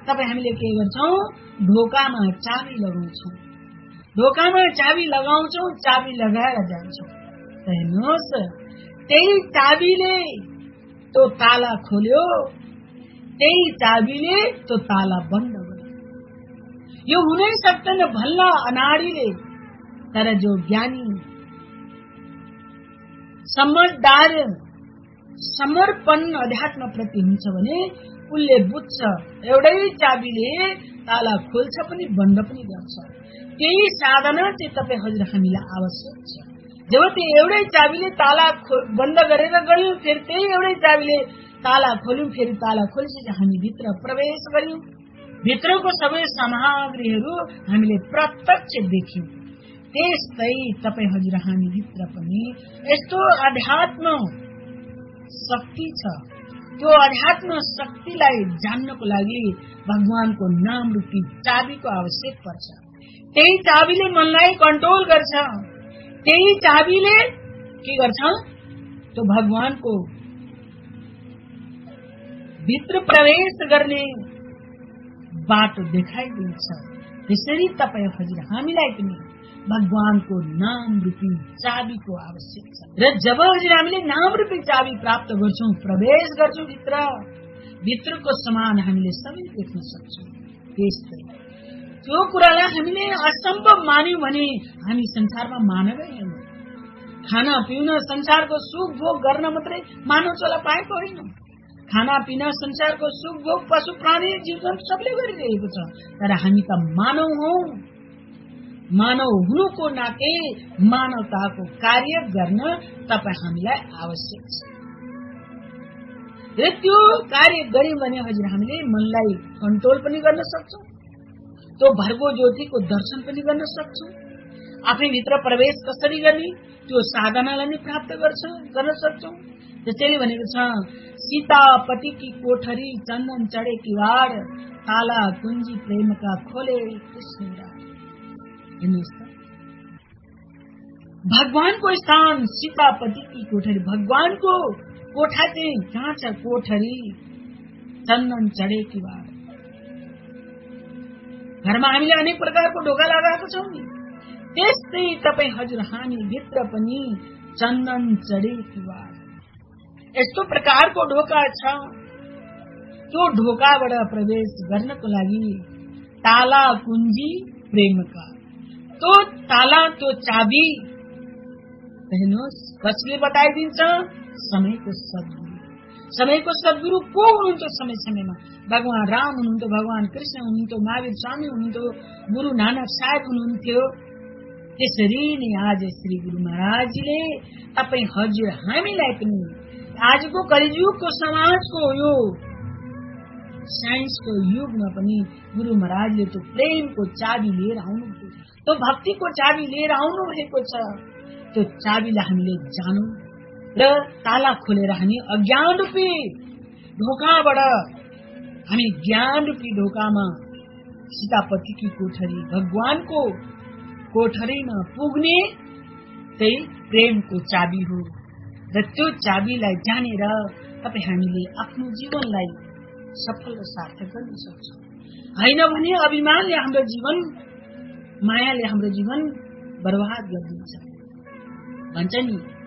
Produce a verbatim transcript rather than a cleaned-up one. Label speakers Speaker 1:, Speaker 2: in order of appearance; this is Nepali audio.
Speaker 1: तपाईँ हामीले के गर्छौं? ढोकामा चाबी लगाउँछौं। ढोकामा चाबी लगाउँछौं, चाबी लगाएर जान्छौं। हेर्नुहोस्, त्यही चाबीले त्यो ताला खोल्यो, त्यही चाबीले त्यो ताला बन्द गर्यो। यो हुनै सक्दैन भल्ला अनाडीले। तर जो ज्ञानी, समझदार, समर्पण अध्यात्म प्रति हुन्छ भने उसले बुझ्छ एउटै चाबीले ताला खोल्छ पनि बन्द पनि गर्छ। त्यही साधना चाहिँ तपाईँ हजुर हामीलाई आवश्यक छ। जब त्यो एउटै चाबीले ताला बन्द गरेर गयौं, फेरि त्यही एउटै चाबीले ताला खोल्यौं, फेरि ताला खोलेपछि हामी भित्र प्रवेश गर्यौं। भित्रको सबै सामग्रीहरू हामीले प्रत्यक्ष देख्यौं। त्यस्तै तपाईँ हजुर हामी भित्र पनि यस्तो अध्यात्म शक्ति छ। त्यो अध्यात्म शक्तिलाई जान्नको लागि भगवानको नाम रूपी चाबीको आवश्यक पर्छ। त्यही चाबीले मनलाई कन्ट्रोल गर्छ। त्यही चाबीले के गर्छ? त्यो भगवानको भित्र प्रवेश गर्ने बाटो देखाइदिन्छ। त्यसरी तपाईँ हजुर हामीलाई पनि भगवानको नाम रूपी चाबीको आवश्यक छ। र जब हजुर हामीले नाम रूपी चाबी प्राप्त गर्छौं, प्रवेश गर्छौं भित्र, भित्रको समान हामीले सबै देख्न सक्छौं। त्यस्तै त्यो कुरालाई हामीले असम्भव मान्यौं भने हामी संसारमा मानवै होइन। खाना पिउन, संसारको सुख भोग गर्न मात्रै मानव चला पाएको होइन। खाना पिना, संसारको सुख भोग पशु प्राणी जीवन सबले गरिरहेको छ। तर हामी त मानव हौं। मानव हुनुको नाते मानवताको कार्य गर्न तपाईँ हामीलाई आवश्यक छ। र त्यो कार्य गर्यौं भने हजुर हामीले मनलाई कन्ट्रोल पनि गर्न सक्छौं। त्यो भर्गो ज्योतिको दर्शन पनि गर्न सक्छौं। आफै भित्र प्रवेश कसरी गर्ने त्यो साधनालाई नै प्राप्त गर्छ गर्न सक्छौं। त्यसैले भनेको छ, सीतापति की कोठरी, चन्दन चढे किवाड़, ताला कुञ्जी प्रेमका खोले कृष्ण। हेर्नुहोस् त, भगवानको स्थान सीतापति की कोठरी। भगवानको कोठा चाहिँ कहाँ छ? कोठरी, चन्दन चढे किवाड़। घरमा हामीले अनेक प्रकारको ढोका लगाएको छौं नि। त्यस्तै तपाईँ हजुर हामी भित्र पनि चन्दन चढे किवाड़ यस्तो प्रकारको ढोका छ। त्यो ढोकाबाट प्रवेश गर्नको लागि ताला कुञ्जी प्रेमका, त्यो ताला, त्यो चाबी हेर्नुहोस् कसले बताइदिन्छ? समयको सद्गुरु। समयको सद्गुरु को हुनुहुन्छ? समय समयमा भगवान राम हुनुहुन्थ्यो, भगवान कृष्ण हुनुहुन्थ्यो, महावीर स्वामी हुनुहुन्थ्यो, गुरु नानक साहेब हुनुहुन्थ्यो। त्यसरी नै आज श्री गुरु महाराजले तपाईँ हजुर हामीलाई पनि आजको कलियुगको समाजको यो साइन्सको युगमा पनि गुरु महाराजले त्यो प्रेमको चाबी लिएर आउनुभयो, त्यो भक्तिको चाबी लिएर आउनु भएको छ। त्यो चाबीलाई हामीले जानौं र ताला खोलेर हामी अज्ञान रूपी ढोकाबाट हामी ज्ञान रूपी ढोकामा सीतापति की कोठरी, भगवानको कोठरीमा पुग्ने त्यही प्रेमको चाबी हो। र त्यो चाबीलाई जानेर तपाईँ हामीले आफ्नो जीवनलाई सफल र सार्थक गर्न सक्छौं। होइन भने अभिमानले हाम्रो जीवन, मायाले हाम्रो जीवन बर्बाद गरिदिन्छ भन्छ नि।